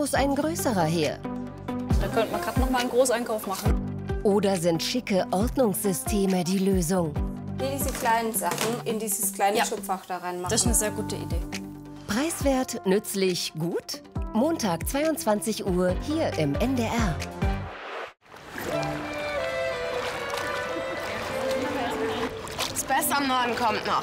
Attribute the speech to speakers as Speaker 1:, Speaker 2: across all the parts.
Speaker 1: muss ein größerer her?
Speaker 2: Da könnte man gerade noch mal einen Großeinkauf machen.
Speaker 1: Oder sind schicke Ordnungssysteme die Lösung?
Speaker 3: Hier diese kleinen Sachen in dieses kleine Schubfach da reinmachen.
Speaker 2: Das ist eine sehr gute Idee.
Speaker 1: Preiswert, nützlich, gut? Montag 22 Uhr hier im NDR.
Speaker 4: Das Beste am Norden kommt noch.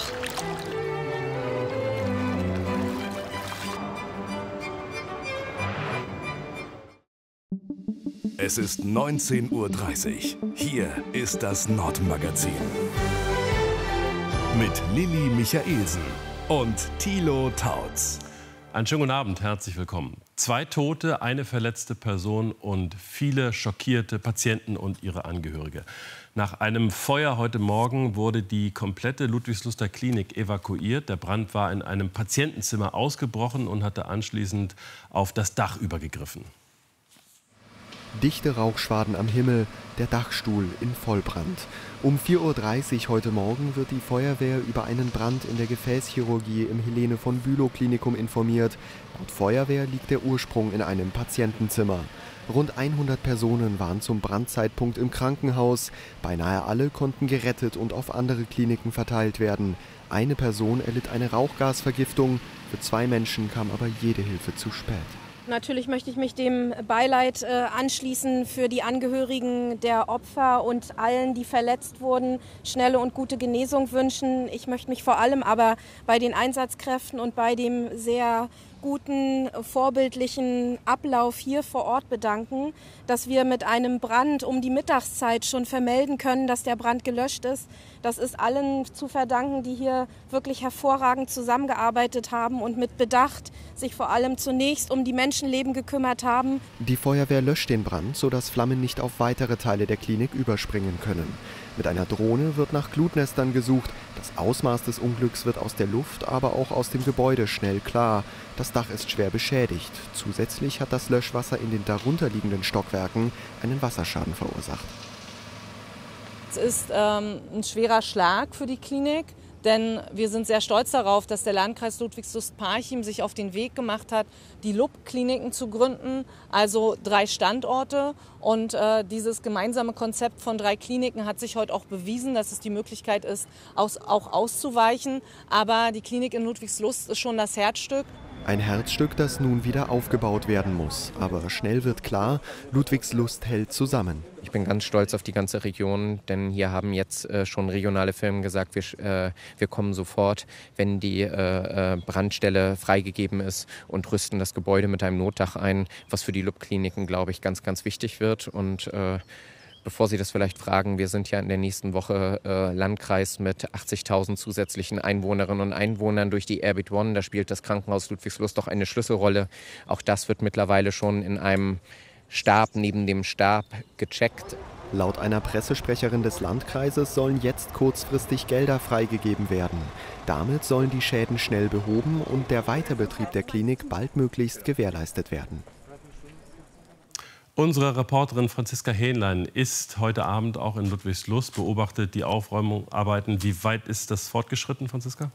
Speaker 5: Es ist 19:30 Uhr. Hier ist das Nordmagazin. Mit Lilly Michaelsen und Thilo Tautz.
Speaker 6: Einen schönen guten Abend, herzlich willkommen. 2 Tote, eine verletzte Person und viele schockierte Patienten und ihre Angehörige. Nach einem Feuer heute Morgen wurde die komplette Ludwigsluster Klinik evakuiert. Der Brand war in einem Patientenzimmer ausgebrochen und hatte anschließend auf das Dach übergegriffen.
Speaker 7: Dichte Rauchschwaden am Himmel, der Dachstuhl in Vollbrand. Um 4:30 Uhr heute Morgen wird die Feuerwehr über einen Brand in der Gefäßchirurgie im Helene von Bülow Klinikum informiert. Laut Feuerwehr liegt der Ursprung in einem Patientenzimmer. Rund 100 Personen waren zum Brandzeitpunkt im Krankenhaus. Beinahe alle konnten gerettet und auf andere Kliniken verteilt werden. Eine Person erlitt eine Rauchgasvergiftung. Für 2 Menschen kam aber jede Hilfe zu spät.
Speaker 8: Natürlich möchte ich mich dem Beileid anschließen für die Angehörigen der Opfer und allen, die verletzt wurden, schnelle und gute Genesung wünschen. Ich möchte mich vor allem aber bei den Einsatzkräften und bei dem sehr guten, vorbildlichen Ablauf hier vor Ort bedanken, dass wir mit einem Brand um die Mittagszeit schon vermelden können, dass der Brand gelöscht ist. Das ist allen zu verdanken, die hier wirklich hervorragend zusammengearbeitet haben und mit Bedacht sich vor allem zunächst um die Menschenleben gekümmert haben.
Speaker 7: Die Feuerwehr löscht den Brand, sodass Flammen nicht auf weitere Teile der Klinik überspringen können. Mit einer Drohne wird nach Glutnestern gesucht. Das Ausmaß des Unglücks wird aus der Luft, aber auch aus dem Gebäude schnell klar. Das Dach ist schwer beschädigt. Zusätzlich hat das Löschwasser in den darunterliegenden Stockwerken einen Wasserschaden verursacht.
Speaker 9: Es ist ein schwerer Schlag für die Klinik, denn wir sind sehr stolz darauf, dass der Landkreis Ludwigslust-Parchim sich auf den Weg gemacht hat, die LUB-Kliniken zu gründen, also 3 Standorte. Und dieses gemeinsame Konzept von 3 Kliniken hat sich heute auch bewiesen, dass es die Möglichkeit ist, auch auszuweichen. Aber die Klinik in Ludwigslust ist schon das Herzstück.
Speaker 7: Ein Herzstück, das nun wieder aufgebaut werden muss. Aber schnell wird klar, Ludwigslust hält zusammen.
Speaker 10: Ich bin ganz stolz auf die ganze Region, denn hier haben jetzt schon regionale Firmen gesagt, wir kommen sofort, wenn die Brandstelle freigegeben ist und rüsten das Gebäude mit einem Notdach ein, was für die LUB-Kliniken, glaube ich, ganz, ganz wichtig wird. Und bevor Sie das vielleicht fragen, wir sind ja in der nächsten Woche Landkreis mit 80.000 zusätzlichen Einwohnerinnen und Einwohnern durch die Airbeat One. Da spielt das Krankenhaus Ludwigslust doch eine Schlüsselrolle. Auch das wird mittlerweile schon in einem Stab neben dem Stab gecheckt.
Speaker 7: Laut einer Pressesprecherin des Landkreises sollen jetzt kurzfristig Gelder freigegeben werden. Damit sollen die Schäden schnell behoben und der Weiterbetrieb der Klinik baldmöglichst gewährleistet werden.
Speaker 6: Unsere Reporterin Franziska Hähnlein ist heute Abend auch in Ludwigslust, beobachtet die Aufräumarbeiten. Wie weit ist das fortgeschritten, Franziska?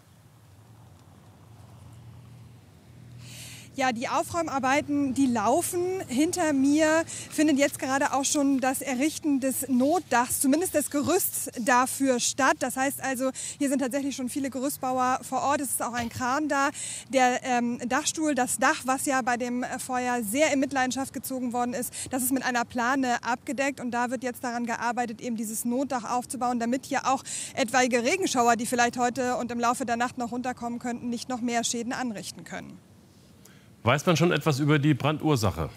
Speaker 11: Ja, die Aufräumarbeiten, die laufen. Hinter mir findet jetzt gerade auch schon das Errichten des Notdachs, zumindest des Gerüsts dafür statt. Das heißt also, hier sind tatsächlich schon viele Gerüstbauer vor Ort. Es ist auch ein Kran da. Der Dachstuhl, das Dach, was ja bei dem Feuer sehr in Mitleidenschaft gezogen worden ist, das ist mit einer Plane abgedeckt. Und da wird jetzt daran gearbeitet, eben dieses Notdach aufzubauen, damit hier auch etwaige Regenschauer, die vielleicht heute und im Laufe der Nacht noch runterkommen könnten, nicht noch mehr Schäden anrichten können.
Speaker 6: Weiß man schon etwas über die Brandursache?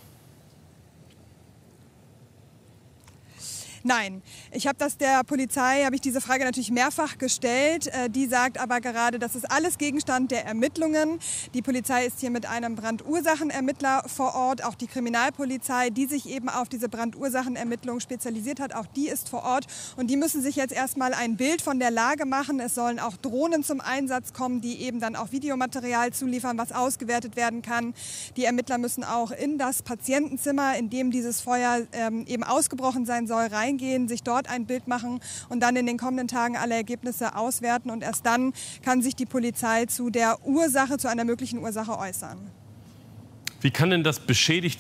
Speaker 11: Nein, ich habe das der Polizei, habe ich diese Frage natürlich mehrfach gestellt. Die sagt aber gerade, das ist alles Gegenstand der Ermittlungen. Die Polizei ist hier mit einem Brandursachenermittler vor Ort, auch die Kriminalpolizei, die sich eben auf diese Brandursachenermittlung spezialisiert hat, auch die ist vor Ort. Und die müssen sich jetzt erstmal ein Bild von der Lage machen. Es sollen auch Drohnen zum Einsatz kommen, die eben dann auch Videomaterial zuliefern, was ausgewertet werden kann. Die Ermittler müssen auch in das Patientenzimmer, in dem dieses Feuer eben ausgebrochen sein soll, reingehen, sich dort ein Bild machen und dann in den kommenden Tagen alle Ergebnisse auswerten. Und erst dann kann sich die Polizei zu der Ursache, zu einer möglichen Ursache äußern.
Speaker 6: Wie kann denn das beschädigte